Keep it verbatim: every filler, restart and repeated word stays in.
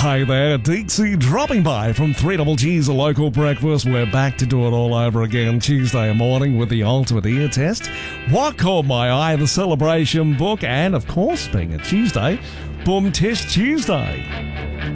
Hey there, Dixie dropping by from three Double G's, a local breakfast. We're back to do it all over again Tuesday morning with the ultimate ear test. What caught my eye? The celebration book, and of course, being a Tuesday, Boom Test Tuesday.